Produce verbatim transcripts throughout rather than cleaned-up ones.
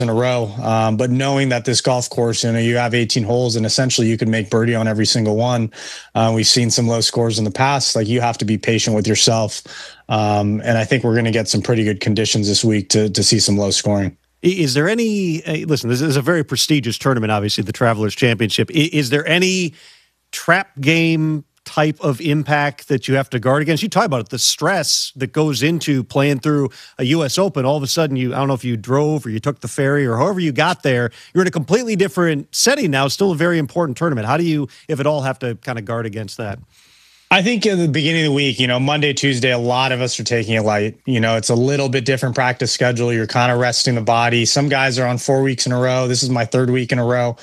in a row. Um, but knowing that this golf course, you know, you have eighteen holes and essentially you can make birdie on every single one. Uh, we've seen some low scores in the past. Like, you have to be patient with yourself. Um, and I think we're going to get some pretty good conditions this week to, to see some low scoring. Is there any, uh, listen, this is a very prestigious tournament, obviously, the Travelers Championship. Is, is there any trap game type of impact that you have to guard against? You talk about it, the stress that goes into playing through a U S Open. All of a sudden, you I don't know if you drove or you took the ferry or however you got there, you're in a completely different setting now, still a very important tournament. How do you, if at all, have to kind of guard against that? I think at the beginning of the week, you know, Monday, Tuesday, a lot of us are taking it light. You know, it's a little bit different practice schedule. You're kind of resting the body. Some guys are on four weeks in a row. This is my third week in a row.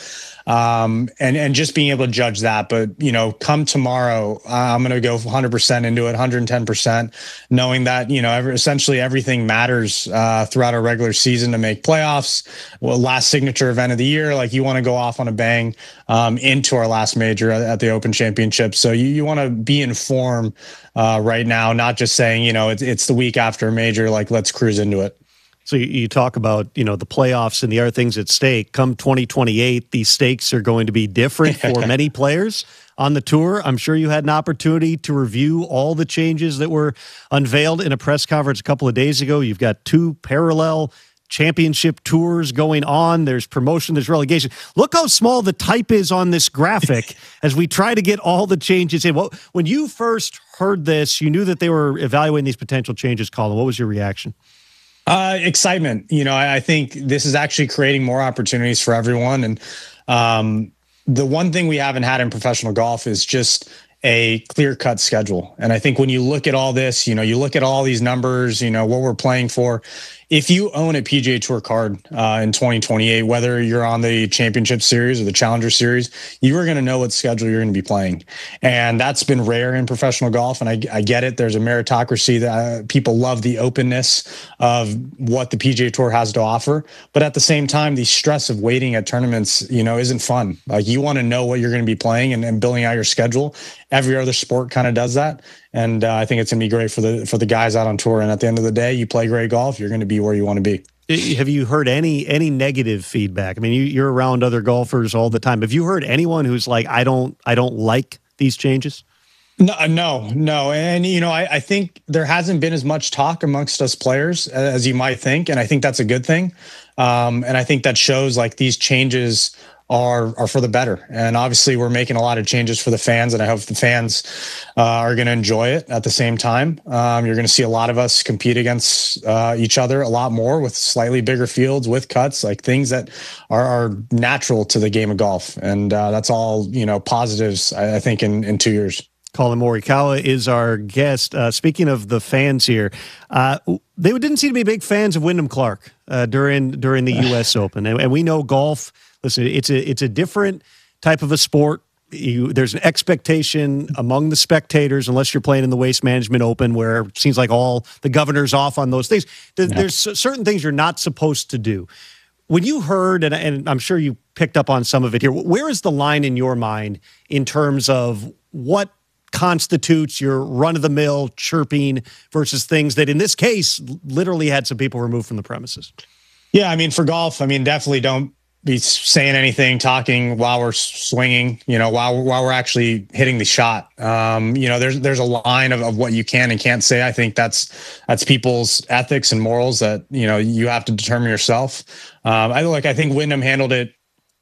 Um, and, and just being able to judge that. But, you know, come tomorrow, uh, I'm going to go one hundred percent into it, one hundred ten percent, knowing that, you know, every, essentially everything matters uh, throughout a regular season to make playoffs. Well, last signature event of the year, like, you want to go off on a bang um, into our last major at, at the Open Championship. So you, you want to be in form uh, right now, not just saying, you know, it's, it's the week after a major, like, let's cruise into it. So you, you talk about, you know, the playoffs and the other things at stake. Come twenty twenty-eight, these stakes are going to be different for many players on the tour. I'm sure you had an opportunity to review all the changes that were unveiled in a press conference a couple of days ago. You've got two parallel championship tours going on. There's promotion, there's relegation. Look how small the type is on this graphic as we try to get all the changes in. Well, when you first heard this, you knew that they were evaluating these potential changes, Colin. What was your reaction? Uh, excitement. You know, I, I think this is actually creating more opportunities for everyone. And um, the one thing we haven't had in professional golf is just a clear-cut schedule. And I think when you look at all this, you know, you look at all these numbers, you know, what we're playing for. If you own a P G A Tour card uh, in twenty twenty-eight, whether you're on the Championship Series or the Challenger Series, you are going to know what schedule you're going to be playing. And that's been rare in professional golf. And I, I get it. There's a meritocracy that uh, people love the openness of what the P G A Tour has to offer. But at the same time, the stress of waiting at tournaments, you know, isn't fun. Like, you want to know what you're going to be playing and, and building out your schedule. Every other sport kind of does that. And uh, I think it's going to be great for the for the guys out on tour. And at the end of the day, you play great golf, you're going to be where you want to be. Have you heard any any negative feedback? I mean, you, you're around other golfers all the time. Have you heard anyone who's like, I don't I don't like these changes? No, no, no. And, you know, I, I think there hasn't been as much talk amongst us players as you might think. And I think that's a good thing. Um, and I think that shows, like, these changes are are for the better. And obviously we're making a lot of changes for the fans, and I hope the fans uh, are going to enjoy it at the same time. Um, you're going to see a lot of us compete against uh, each other a lot more with slightly bigger fields, with cuts, like things that are, are natural to the game of golf. And uh, that's all, you know, positives, I, I think, in, in two years. Colin Morikawa is our guest. Uh, speaking of the fans here, uh, they didn't seem to be big fans of Wyndham Clark uh, during during the U S Open, and, and we know golf. Listen, it's a it's a different type of a sport. You, there's an expectation among the spectators, unless you're playing in the Waste Management Open, where it seems like all the governor's off on those things. There's, yeah. there's certain things you're not supposed to do. When you heard, and, and I'm sure you picked up on some of it here, where is the line in your mind in terms of what constitutes your run-of-the-mill chirping versus things that, in this case, literally had some people removed from the premises? Yeah, I mean, for golf, I mean, definitely don't be saying anything, talking while we're swinging, you know, while, while we're actually hitting the shot. Um, you know, there's, there's a line of, of what you can and can't say. I think that's, that's people's ethics and morals that, you know, you have to determine yourself. Um, I like, I think Wyndham handled it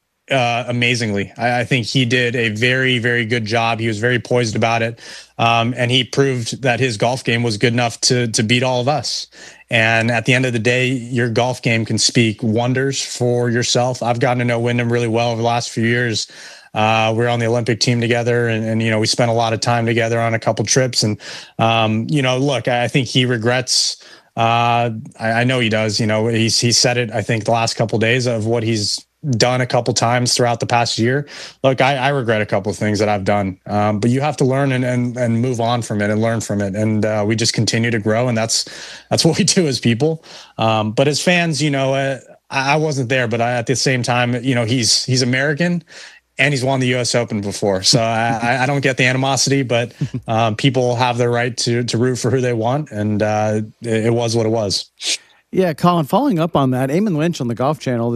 uh, amazingly. I, I think he did a very, very good job. He was very poised about it. Um, and he proved that his golf game was good enough to, to beat all of us. And at the end of the day, your golf game can speak wonders for yourself. I've gotten to know Wyndham really well over the last few years. Uh, we're on the Olympic team together, and, and, you know, we spent a lot of time together on a couple trips. And, um, you know, look, I think he regrets, uh, I, I know he does, you know, he's, he said it, I think, the last couple of days of what he's done a couple times throughout the past year. Look, I, I regret a couple of things that I've done, um, but you have to learn and, and, and move on from it and learn from it. And uh, we just continue to grow. And that's, that's what we do as people. Um, but as fans, you know, uh, I, I wasn't there, but I, at the same time, you know, he's, he's American and he's won the U S Open before. So I, I don't get the animosity, but um, people have their right to, to root for who they want. And uh, it, it was what it was. Yeah, Colin, following up on that, Eamon Lynch on the Golf Channel